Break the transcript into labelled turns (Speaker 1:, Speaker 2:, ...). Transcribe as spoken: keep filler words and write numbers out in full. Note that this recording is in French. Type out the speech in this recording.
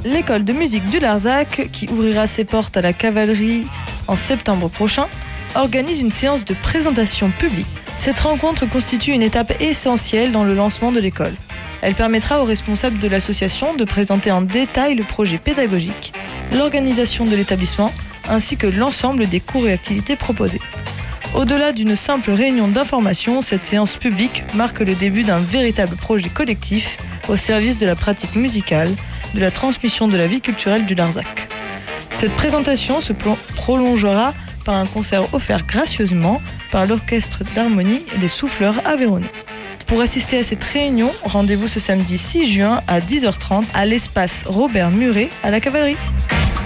Speaker 1: L'école de musique du Larzac, qui ouvrira ses portes à la cavalerie en septembre prochain, organise une séance de présentation publique. Cette rencontre constitue une étape essentielle dans le lancement de l'école. Elle permettra aux responsables de l'association de présenter en détail le projet pédagogique, l'organisation de l'établissement, ainsi que l'ensemble des cours et activités proposés. Au-delà d'une simple réunion d'information, cette séance publique marque le début d'un véritable projet collectif au service de la pratique musicale, de la transmission de la vie culturelle du Larzac. Cette présentation se prolongera par un concert offert gracieusement par l'Orchestre d'harmonie des Souffleurs aveyronnais. Pour assister à cette réunion, rendez-vous ce samedi six juin à dix heures trente à l'espace Robert Muret à la Cavalerie.